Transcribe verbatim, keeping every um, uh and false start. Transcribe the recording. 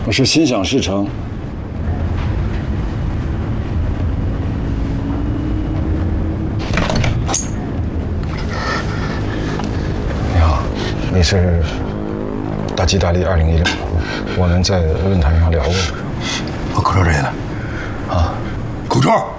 我是心想事成。你好，你是大吉大利二零一六，我们在论坛上聊过。 我口罩这个。啊，口罩。